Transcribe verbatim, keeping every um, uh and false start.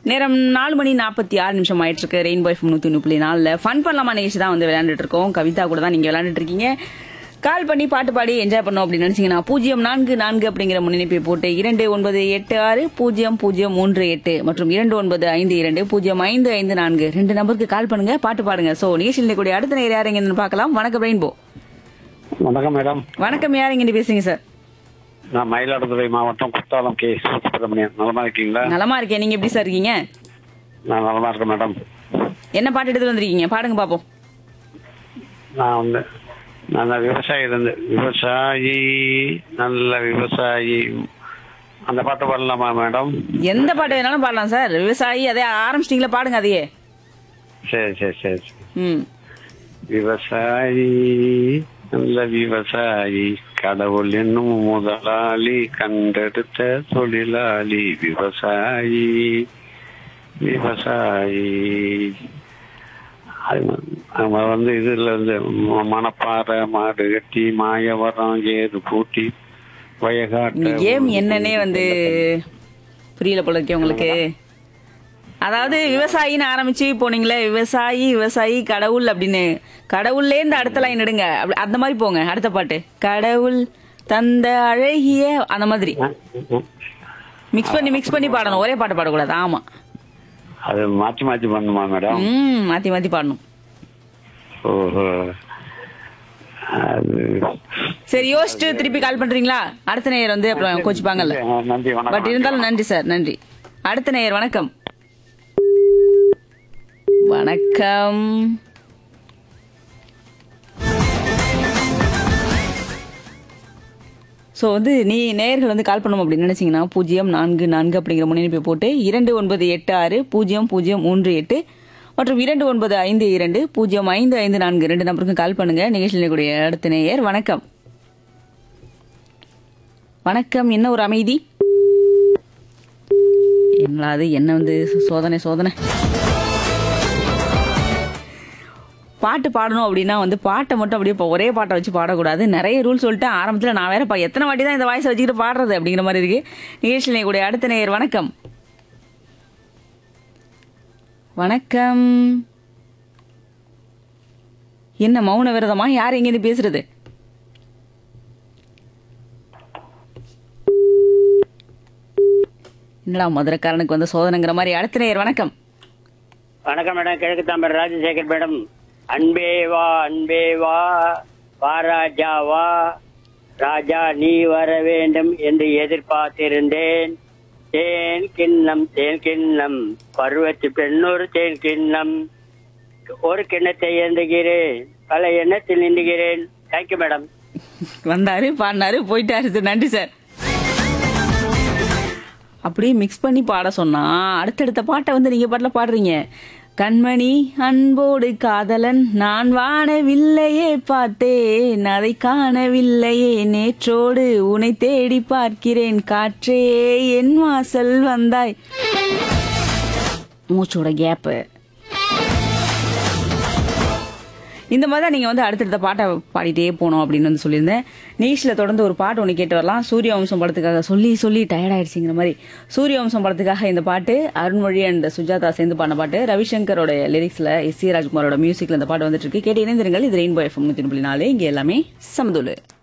நேரம் நாலு மணி நாற்பத்தி ஆறு நிமிஷம் ஆயிட்டு இருக்கு. ரெயின்போ எஃப்எம் நூத்தி ஒன்று புள்ளி நாலுல ஃபன் பண்ணலாமா நிகழ்ச்சி தான் வந்து விளையாண்டுட்டு இருக்கோம். கவிதா கூட தான் நீங்க விளையாண்டுட்டு இருக்கீங்க. கால் பண்ணி பாட்டு பாடி என்ஜாய் பண்ணோம் அப்படின்னு நினைச்சீங்கன்னா பூஜ்ஜியம் நான்கு நான்கு அப்படிங்கிற முன்னிணைப்பை போட்டு இரண்டு ஒன்பது எட்டு ஆறு பூஜ்ஜியம் பூஜ்ஜியம் மூன்று எட்டு மற்றும் இரண்டு ஒன்பது ஐந்து இரண்டு பூஜ்ஜியம் ஐந்து ஐந்து நான்கு ரெண்டு நம்பருக்கு கால் பண்ணுங்க, பாட்டு பாடுங்க. சோ நிகழ்ச்சியில் கூடிய அடுத்த நேரம் யாருங்கன்னு பார்க்கலாம். வணக்கம் ரெயின்போ. வணக்கம் மேடம். வணக்கம், யாருங்க பேசுங்க சார்? நான் மயிலாடுதுறை மாவட்டம் குத்தாலம் கே சுப்பிரமணியன். நலமா இருக்கீங்களா? நலமா இருக்கேன். நீங்க எப்படி சார் இருக்கீங்க? நான் நலமா இருக்கேன் மேடம். என்ன பாட்டு எடுத்து வந்திருக்கீங்க? பாடுங்க பாப்போம். நான் வந்து நான் விவசாயி இருந்து விவசாயி நல்ல விவசாயி அந்த பாட்டு பாடலாமா மேடம்? எந்த பாட்டு வேணாலும் பாடலாம் சார். விவசாயி அதே ஆரம்பிச்சிட்டீங்களா, பாடுங்க அதையே. சரி சரி சரி ம். விவசாயி நல்ல விவசாயி கடவுள் என்னும் முதலாளி கண்டெடுத்த தொழிலாளி விவசாயி விவசாயி. அது வந்து இதுல இருந்து மணப்பாறை மாடு கட்டி மாயவரம் ஏறு பூட்டி வயகாட்டு கேம் என்னன்னே வந்து புரியல போல இருக்கே உங்களுக்கு. அதாவது விவசாயின்னு ஆரம்பிச்சு போனீங்களே, விவசாயி விவசாயி கடவுள் அப்படின்னு, கடவுள்ல இருந்து அடுத்த லைன் எடுங்க, அந்த மாதிரி போங்க. அடுத்த பாட்டு கடவுள் தந்த அழகிய அந்த மாதிரி மிக்ஸ் பண்ணி மிக்ஸ் பண்ணி பாடணும். ஒரே பாட்டு பாடக்கூடாது. ஆமா, அது மாத்தி மாத்தி பண்ணுமா மேடம்? ம், மாத்தி மாத்தி பாடணும். ஓஹோ. சரி, யோசிச்சு திருப்பி கால் பண்றீங்களா? அடுத்த நேயர் வந்து அப்புறம் கோச்சிப்பாங்கல்ல. நன்றி. பட் இருந்தாலும் நன்றி சார், நன்றி. அடுத்த நேயர் வணக்கம். வணக்கம். ஸோ வந்து நீ நேயர்கள் வந்து கால் பண்ணணும் அப்படின்னு நினைச்சீங்கன்னா பூஜ்ஜியம் நான்கு நான்கு அப்படிங்கிற முன்னிணைப்பை போட்டு இரண்டு ஒன்பது எட்டு ஆறு பூஜ்ஜியம் பூஜ்ஜியம் மூன்று எட்டு மற்றும் இரண்டு ஒன்பது ஐந்து இரண்டு பூஜ்ஜியம் ஐந்து ஐந்து நான்கு ரெண்டு நம்பருக்கும் கால் பண்ணுங்க. நிகழ்ச்சியில் கூடிய அடுத்த நேயர் வணக்கம். வணக்கம். என்ன ஒரு அமைதி என்னடா அது? என்ன வந்து சோதனை சோதனை. பாட்டு பாடணும் அப்படின்னா வந்து பாட்டை மட்டும் அப்படியே இப்போ ஒரே பாட்டை வச்சு பாடக்கூடாது. நிறைய ரூல் சொல்லிட்டு ஆரம்பத்தில் நான் வேற எத்தனை வாட்டி தான் இந்த வாய்ஸை வச்சுக்கிட்டு பாடுறது அப்படிங்கிற மாதிரி இருக்கு. நிகழ்ச்சியில் கூடிய அடுத்த நேயர் வணக்கம். வணக்கம். என்ன மௌன விரதமா? யார் எங்கேருந்து பேசுறது? என்னடா மதுரைக்காரனுக்கு வந்து சோதனைங்கிற மாதிரி. அடுத்த நேயர் வணக்கம். வணக்கம் மேடம். கிழக்கு தாம்பரம் ராஜசேகர் மேடம். அன்பே வா அன்பே வா வா ராஜா வா ராஜா நீ வர வேண்டும் என்று எதிர்பார்த்திருந்தேன். தேன் கிண்ணம் தேன் கிண்ணம் பருவத்து பெண்ணொரு தேன் கிண்ணம் ஒரு கிண்ணத்தை ஏந்துகிறேன் பல எண்ணத்தில் நின்றுகிறேன். Thank you madam. வந்தாரு, பாடினாரு, போயிட்டாரு. நன்றி சார். அப்படியே மிக்ஸ் பண்ணி பாட சொன்னா அடுத்தடுத்த பாட்டை வந்து நீங்க பாட்டுல பாடுறீங்க. கண்மணி அன்போடு காதலன் நான் வானவில்லையே பார்த்தேன் அதை காணவில்லையே நேற்றோடு உன்னை தேடி பார்க்கிறேன் காற்றே என் வாசல் வந்தாய். மூச்சோட கேப்பு இந்த மாதிரி தான் நீங்கள் வந்து அடுத்தடுத்த பாட்டை பாடிட்டே போனோம் அப்படின்னு வந்து சொல்லியிருந்தேன். நிகழ்ச்சியில் தொடர்ந்து ஒரு பாட்டு ஒன்று கேட்டு வரலாம். சூரிய வம்சம் படத்துக்காக சொல்லி சொல்லி டயர்ட் ஆயிடுச்சுங்கிற மாதிரி சூரிய வம்சம் படத்துக்காக இந்த பாட்டு அருண்மொழி அண்ட் சுஜாதா சேர்ந்து பாடின பாட்டு. ரவிசங்கரோட லிரிக்ஸில் எஸ் சி ராஜ்குமாரோட மியூசிக்ல இந்த பாட்டு வந்துட்டு இருக்கு. கேட்டு இணைந்திருங்கள். இது ரெயின்போ எஃப்எம் நூற்றி புள்ளி நாலு. இங்கே எல்லாமே சமதுலு.